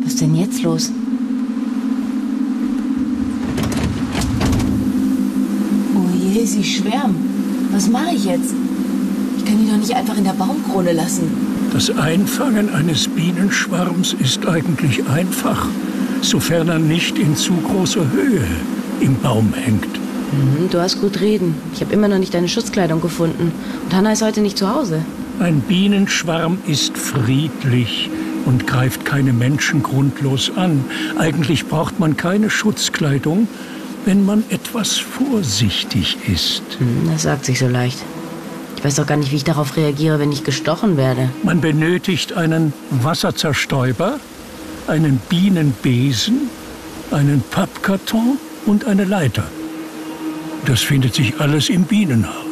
Was ist denn jetzt los? Oh je, sie schwärmen. Was mache ich jetzt? Ich kann die doch nicht einfach in der Baumkrone lassen. Das Einfangen eines Bienenschwarms ist eigentlich einfach, sofern er nicht in zu großer Höhe im Baum hängt. Du hast gut reden. Ich habe immer noch nicht deine Schutzkleidung gefunden. Und Hannah ist heute nicht zu Hause. Ein Bienenschwarm ist friedlich und greift keine Menschen grundlos an. Eigentlich braucht man keine Schutzkleidung, wenn man etwas vorsichtig ist. Das sagt sich so leicht. Ich weiß doch gar nicht, wie ich darauf reagiere, wenn ich gestochen werde. Man benötigt einen Wasserzerstäuber, einen Bienenbesen, einen Pappkarton und eine Leiter. Das findet sich alles im Bienenhaus.